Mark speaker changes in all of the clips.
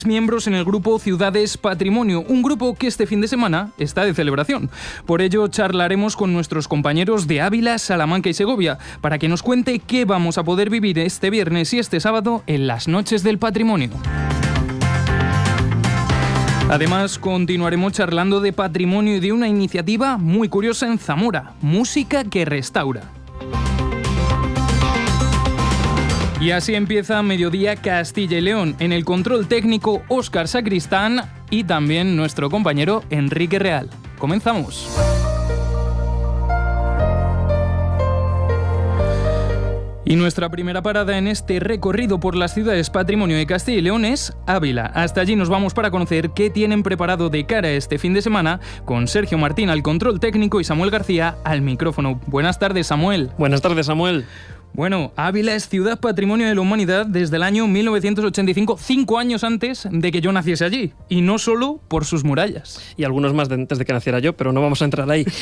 Speaker 1: miembros en el grupo Ciudades Patrimonio, un grupo que este fin de semana está de celebración. Por ello charlaremos con nuestros compañeros de Ávila, Salamanca y Segovia para que nos cuente qué vamos a poder vivir este viernes y este sábado en las Noches del Patrimonio. Además, continuaremos charlando de patrimonio y de una iniciativa muy curiosa en Zamora, Música que Restaura. Y así empieza Mediodía Castilla y León. En el control técnico, Óscar Sacristán y también nuestro compañero Enrique Real. Comenzamos. Y nuestra primera parada en este recorrido por las ciudades patrimonio de Castilla y León es Ávila. Hasta allí nos vamos para conocer qué tienen preparado de cara a este fin de semana con Sergio Martín al control técnico y Samuel García al micrófono. Buenas tardes, Samuel.
Speaker 2: Buenas tardes, Samuel.
Speaker 1: Bueno, Ávila es Ciudad Patrimonio de la Humanidad desde el año 1985, 5 años antes de que yo naciese allí, y no solo por sus murallas.
Speaker 2: Y algunos más antes de que naciera yo, pero no vamos a entrar ahí.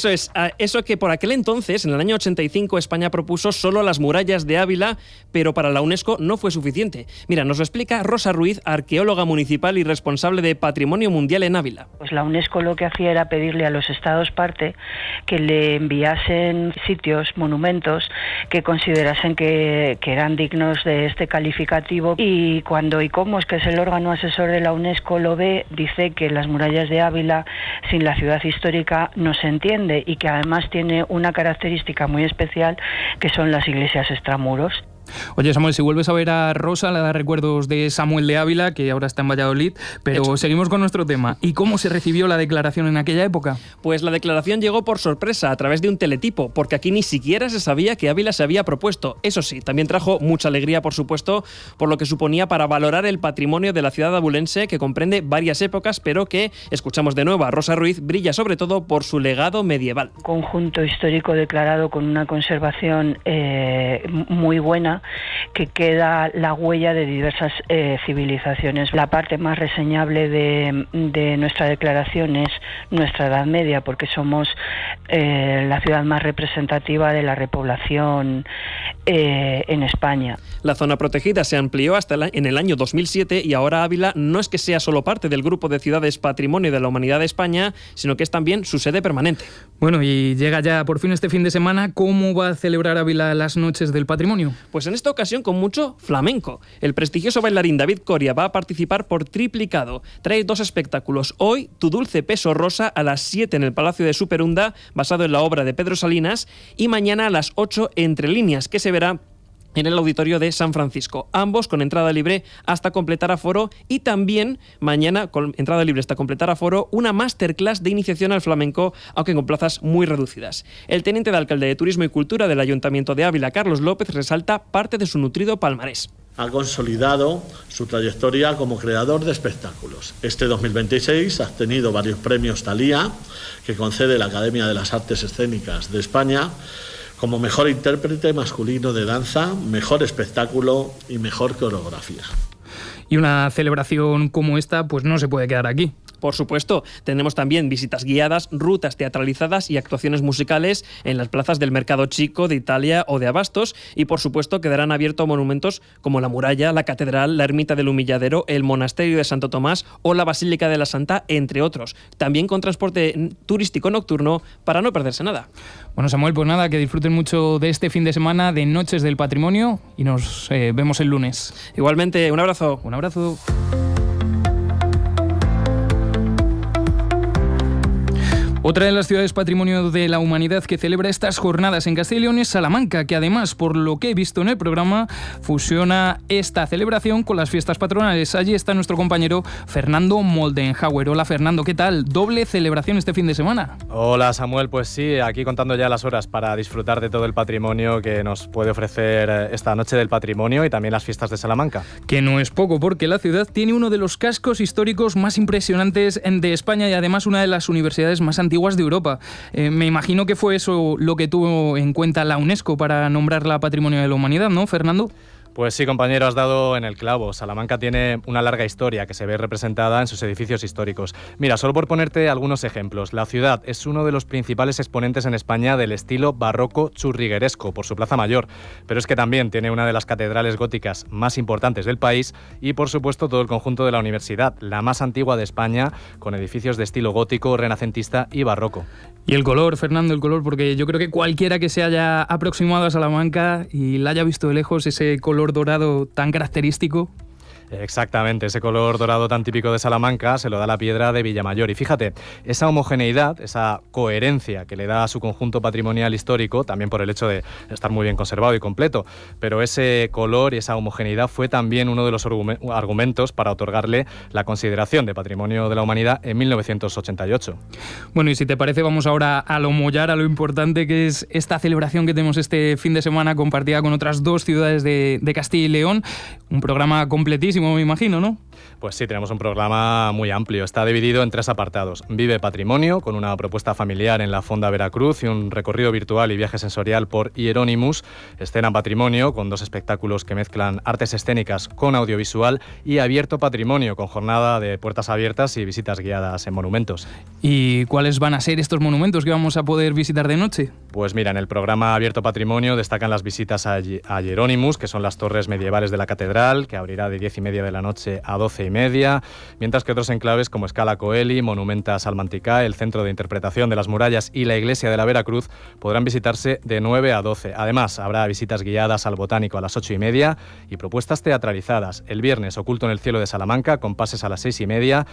Speaker 2: Eso que por aquel entonces, en el año 85, España propuso solo las murallas de Ávila, pero para la UNESCO no fue suficiente. Mira, nos lo explica Rosa Ruiz, arqueóloga municipal y responsable de Patrimonio Mundial en Ávila.
Speaker 3: Pues la UNESCO lo que hacía era pedirle a los estados parte que le enviasen sitios, monumentos, que considerasen que eran dignos de este calificativo, y cuando ICOMOS, que es el órgano asesor de la UNESCO, lo ve, dice que las murallas de Ávila sin la ciudad histórica no se entiende, y que además tiene una característica muy especial, que son las iglesias extramuros.
Speaker 1: Oye, Samuel, si vuelves a ver a Rosa, le da recuerdos de Samuel de Ávila, que ahora está en Valladolid, pero seguimos con nuestro tema. ¿Y cómo se recibió la declaración en aquella época?
Speaker 2: Pues la declaración llegó por sorpresa a través de un teletipo, porque aquí ni siquiera se sabía que Ávila se había propuesto. Eso sí, también trajo mucha alegría, por supuesto, por lo que suponía para valorar el patrimonio de la ciudad abulense, que comprende varias épocas, pero que, escuchamos de nuevo a Rosa Ruiz, brilla sobre todo por su legado medieval.
Speaker 3: Conjunto histórico declarado con una conservación muy buena, que queda la huella de diversas civilizaciones. La parte más reseñable de nuestra declaración es nuestra Edad Media, porque somos la ciudad más representativa de la repoblación en España.
Speaker 2: La zona protegida se amplió hasta en el año 2007 y ahora Ávila no es que sea solo parte del grupo de ciudades Patrimonio de la Humanidad de España, sino que es también su sede permanente.
Speaker 1: Bueno, y llega ya por fin este fin de semana. ¿Cómo va a celebrar Ávila las Noches del Patrimonio?
Speaker 2: Pues en esta ocasión con mucho flamenco. El prestigioso bailarín David Coria va a participar por triplicado. Trae 2 espectáculos. Hoy, Tu dulce peso rosa a las 7 en el Palacio de Superunda, basado en la obra de Pedro Salinas, y mañana a las 8 Entre líneas, que se verá en el Auditorio de San Francisco. Ambos con entrada libre hasta completar aforo, y también mañana con entrada libre hasta completar aforo una masterclass de iniciación al flamenco, aunque con plazas muy reducidas. El teniente de alcalde de Turismo y Cultura del Ayuntamiento de Ávila, Carlos López, resalta parte de su nutrido palmarés.
Speaker 4: Ha consolidado su trayectoria como creador de espectáculos. Este 2026 ha obtenido varios premios Thalía, que concede la Academia de las Artes Escénicas de España, como mejor intérprete masculino de danza, mejor espectáculo y mejor coreografía.
Speaker 1: Y una celebración como esta pues no se puede quedar aquí.
Speaker 2: Por supuesto, tenemos también visitas guiadas, rutas teatralizadas y actuaciones musicales en las plazas del Mercado Chico, de Italia o de Abastos, y por supuesto quedarán abiertos monumentos como la Muralla, la Catedral, la Ermita del Humilladero, el Monasterio de Santo Tomás o la Basílica de la Santa, entre otros. También con transporte turístico nocturno para no perderse nada.
Speaker 1: Bueno, Samuel, pues nada, que disfruten mucho de este fin de semana de Noches del Patrimonio y nos vemos el lunes.
Speaker 2: Igualmente, un abrazo.
Speaker 1: Un abrazo. Otra de las ciudades patrimonio de la humanidad que celebra estas jornadas en Castilla y León es Salamanca, que además, por lo que he visto en el programa, fusiona esta celebración con las fiestas patronales. Allí está nuestro compañero Fernando Moldenhauer. Hola Fernando, ¿qué tal? Doble celebración este fin de semana.
Speaker 5: Hola Samuel, pues sí, aquí contando ya las horas para disfrutar de todo el patrimonio que nos puede ofrecer esta Noche del Patrimonio y también las fiestas de Salamanca.
Speaker 1: Que no es poco, porque la ciudad tiene uno de los cascos históricos más impresionantes de España y además una de las universidades más antiguas de Europa. Me imagino que fue eso lo que tuvo en cuenta la UNESCO para nombrarla Patrimonio de la Humanidad, ¿no, Fernando?
Speaker 5: Pues sí, compañero, has dado en el clavo. Salamanca tiene una larga historia que se ve representada en sus edificios históricos. Mira, solo por ponerte algunos ejemplos, la ciudad es uno de los principales exponentes en España del estilo barroco churrigueresco por su Plaza Mayor, pero es que también tiene una de las catedrales góticas más importantes del país y, por supuesto, todo el conjunto de la universidad, la más antigua de España, con edificios de estilo gótico, renacentista y barroco.
Speaker 1: Y el color, Fernando, el color, porque yo creo que cualquiera que se haya aproximado a Salamanca y la haya visto de lejos, ese color dorado tan característico.
Speaker 5: Exactamente, ese color dorado tan típico de Salamanca se lo da la piedra de Villamayor. Y fíjate, esa homogeneidad, esa coherencia que le da a su conjunto patrimonial histórico, también por el hecho de estar muy bien conservado y completo, pero ese color y esa homogeneidad fue también uno de los argumentos para otorgarle la consideración de Patrimonio de la Humanidad en 1988.
Speaker 1: Bueno, y si te parece, vamos ahora a lo mollar, a lo importante que es esta celebración que tenemos este fin de semana compartida con otras 2 ciudades de Castilla y León. Un programa completísimo, me imagino, ¿no?
Speaker 5: Pues sí, tenemos un programa muy amplio. Está dividido en 3 apartados. Vive Patrimonio, con una propuesta familiar en la Fonda Veracruz y un recorrido virtual y viaje sensorial por Hieronymus. Escena Patrimonio, con 2 espectáculos que mezclan artes escénicas con audiovisual. Y Abierto Patrimonio, con jornada de puertas abiertas y visitas guiadas en monumentos.
Speaker 1: ¿Y cuáles van a ser estos monumentos que vamos a poder visitar de noche?
Speaker 5: Pues mira, en el programa Abierto Patrimonio destacan las visitas a Hieronymus, que son las torres medievales de la catedral, que abrirá de 10:30 de la noche a 12:30, mientras que otros enclaves como Scala Coeli, Monumenta Salmanticá, el Centro de Interpretación de las Murallas y la Iglesia de la Veracruz podrán visitarse de 9 a 12. Además, habrá visitas guiadas al Botánico a las 8:30 y propuestas teatralizadas. El viernes, Oculto en el Cielo de Salamanca, con pases a las 6:30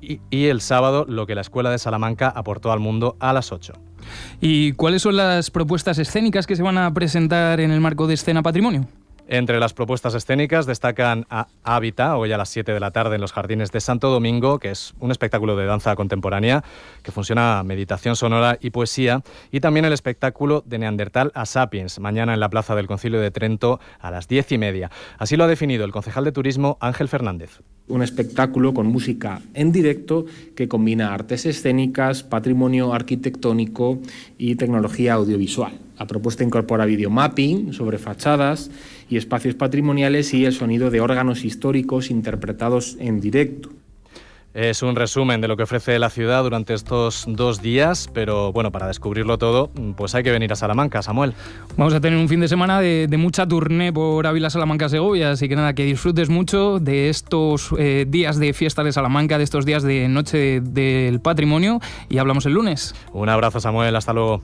Speaker 5: y el sábado, Lo que la Escuela de Salamanca aportó al mundo, a las 8.
Speaker 1: ¿Y cuáles son las propuestas escénicas que se van a presentar en el marco de Escena Patrimonio?
Speaker 5: Entre las propuestas escénicas destacan Hábita, hoy a las 7 de la tarde en los Jardines de Santo Domingo, que es un espectáculo de danza contemporánea que fusiona meditación sonora y poesía, y también el espectáculo de Neandertal a Sapiens, mañana en la Plaza del Concilio de Trento a las 10:30. Así lo ha definido el concejal de Turismo, Ángel Fernández.
Speaker 6: Un espectáculo con música en directo que combina artes escénicas, patrimonio arquitectónico y tecnología audiovisual. La propuesta incorpora videomapping sobre fachadas y espacios patrimoniales y el sonido de órganos históricos interpretados en directo.
Speaker 5: Es un resumen de lo que ofrece la ciudad durante estos 2 días, pero bueno, para descubrirlo todo, pues hay que venir a Salamanca, Samuel.
Speaker 1: Vamos a tener un fin de semana de mucha tournée por Ávila, Salamanca, Segovia, así que nada, que disfrutes mucho de estos días de fiesta de Salamanca, de estos días de Noche del Patrimonio, y hablamos el lunes.
Speaker 5: Un abrazo, Samuel, hasta luego.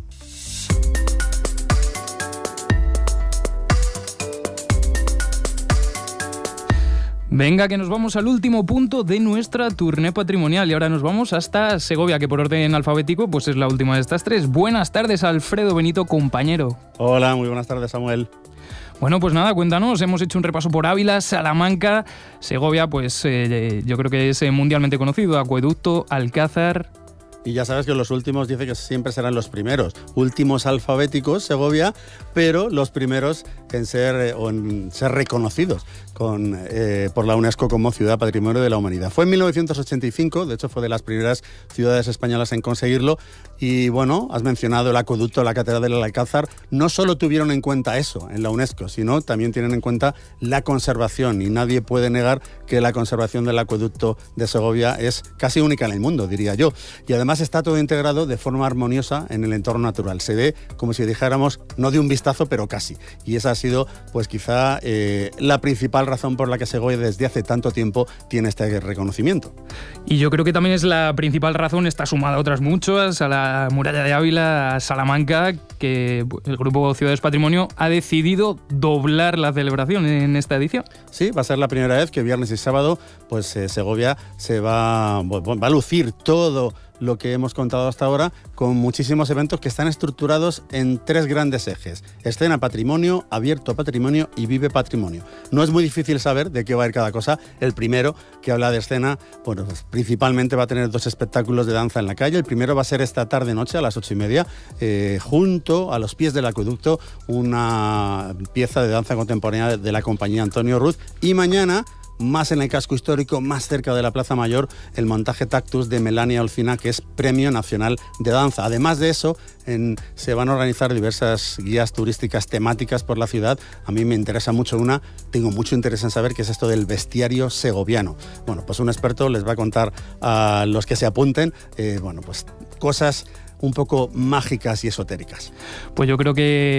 Speaker 1: Venga, que nos vamos al último punto de nuestra tournée patrimonial y ahora nos vamos hasta Segovia, que por orden alfabético pues es la última de estas 3. Buenas tardes, Alfredo Benito, compañero.
Speaker 7: Hola, muy buenas tardes, Samuel.
Speaker 1: Bueno, pues nada, cuéntanos, hemos hecho un repaso por Ávila, Salamanca, Segovia, pues yo creo que es mundialmente conocido, Acueducto, Alcázar.
Speaker 7: Y ya sabes que los últimos dice que siempre serán los primeros. Últimos alfabéticos, Segovia, pero los primeros en ser reconocidos por la UNESCO como Ciudad Patrimonio de la Humanidad. Fue en 1985, de hecho fue de las primeras ciudades españolas en conseguirlo. Y bueno, has mencionado el acueducto, la Catedral del Alcázar. No solo tuvieron en cuenta eso en la UNESCO, sino también tienen en cuenta la conservación. Y nadie puede negar que la conservación del acueducto de Segovia es casi única en el mundo, diría yo. Y además está todo integrado de forma armoniosa en el entorno natural. Se ve como si dijéramos, no de un vistazo, pero casi. Y esa ha sido, pues quizá, la principal razón por la que Segovia desde hace tanto tiempo tiene este reconocimiento.
Speaker 1: Y yo creo que también es la principal razón, está sumada a otras muchas, a la Muralla de Ávila, a Salamanca, que el Grupo Ciudades Patrimonio ha decidido doblar la celebración en esta edición.
Speaker 7: Sí, va a ser la primera vez que viernes y sábado pues Segovia se va a lucir todo lo que hemos contado hasta ahora, con muchísimos eventos que están estructurados en 3 grandes ejes: Escena Patrimonio, Abierto Patrimonio y Vive Patrimonio. No es muy difícil saber de qué va a ir cada cosa. El primero, que habla de escena, bueno, pues principalmente va a tener 2 espectáculos de danza en la calle. El primero va a ser esta tarde-noche a las 8:30, junto a los pies del acueducto, una pieza de danza contemporánea de la compañía Antonio Ruz. Y mañana más en el casco histórico, más cerca de la Plaza Mayor, el montaje Tactus de Melania Olcina, que es Premio Nacional de Danza. Además de eso, se van a organizar diversas guías turísticas temáticas por la ciudad. A mí me interesa mucho tengo mucho interés en saber qué es esto del bestiario segoviano. Bueno, pues un experto les va a contar a los que se apunten, pues cosas un poco mágicas y esotéricas.
Speaker 1: Pues yo creo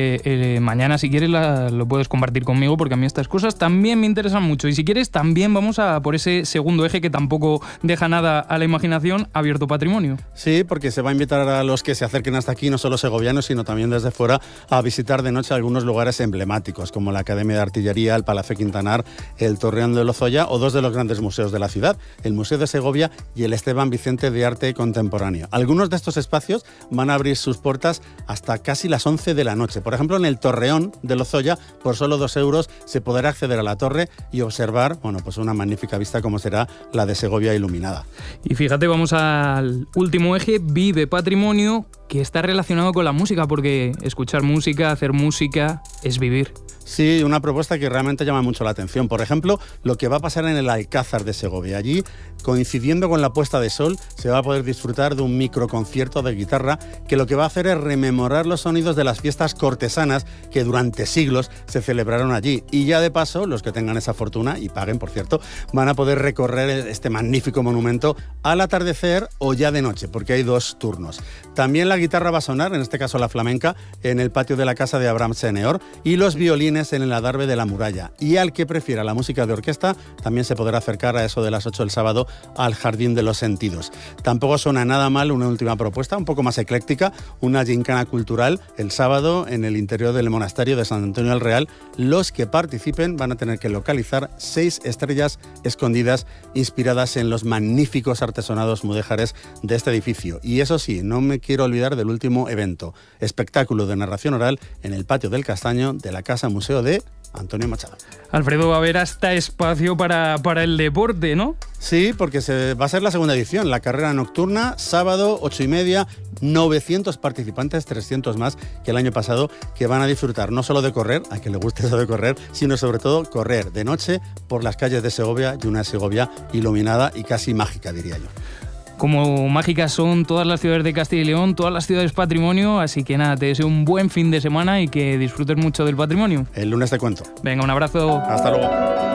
Speaker 1: que mañana, si quieres, lo puedes compartir conmigo, porque a mí estas cosas también me interesan mucho. Y si quieres, también vamos a por ese segundo eje que tampoco deja nada a la imaginación, Abierto Patrimonio.
Speaker 7: Sí, porque se va a invitar a los que se acerquen hasta aquí, no solo segovianos, sino también desde fuera, a visitar de noche algunos lugares emblemáticos, como la Academia de Artillería, el Palacio Quintanar, el Torreón de Lozoya o dos de los grandes museos de la ciudad, el Museo de Segovia y el Esteban Vicente de Arte Contemporáneo. Algunos de estos espacios van a abrir sus puertas hasta casi las 11 de la noche. Por ejemplo, en el Torreón de Lozoya, por solo 2 euros, se podrá acceder a la torre y observar, pues una magnífica vista como será la de Segovia iluminada.
Speaker 1: Y fíjate, vamos al último eje, Vive Patrimonio, que está relacionado con la música, porque escuchar música, hacer música, es vivir.
Speaker 7: Sí, una propuesta que realmente llama mucho la atención. Por ejemplo, lo que va a pasar en el Alcázar de Segovia. Allí, coincidiendo con la puesta de sol, se va a poder disfrutar de un microconcierto de guitarra que lo que va a hacer es rememorar los sonidos de las fiestas cortesanas que durante siglos se celebraron allí. Y ya de paso, los que tengan esa fortuna, y paguen, por cierto, van a poder recorrer este magnífico monumento al atardecer o ya de noche, porque hay 2 turnos. También la guitarra va a sonar, en este caso la flamenca, en el patio de la casa de Abraham Seneor, y los violines en el adarve de la muralla. Y al que prefiera la música de orquesta, también se podrá acercar a eso de las 8 del sábado al Jardín de los Sentidos. Tampoco suena nada mal una última propuesta, un poco más ecléctica, una gincana cultural el sábado en el interior del monasterio de San Antonio del Real. Los que participen van a tener que localizar 6 estrellas escondidas inspiradas en los magníficos artesonados mudéjares de este edificio. Y eso sí, no me quiero olvidar del último evento, espectáculo de narración oral en el patio del Castaño de la Casa Museo de Antonio Machado.
Speaker 1: Alfredo, va a haber hasta espacio para el deporte, ¿no?
Speaker 7: Sí, porque va a ser la segunda edición, la carrera nocturna, sábado, 8:30, 900 participantes, 300 más que el año pasado, que van a disfrutar no solo de correr, a quien le guste eso de correr, sino sobre todo correr de noche por las calles de Segovia, y una Segovia iluminada y casi mágica, diría yo.
Speaker 1: Como mágicas son todas las ciudades de Castilla y León, todas las ciudades patrimonio, así que nada, te deseo un buen fin de semana y que disfrutes mucho del patrimonio.
Speaker 7: El lunes te cuento.
Speaker 1: Venga, un abrazo.
Speaker 7: Hasta luego.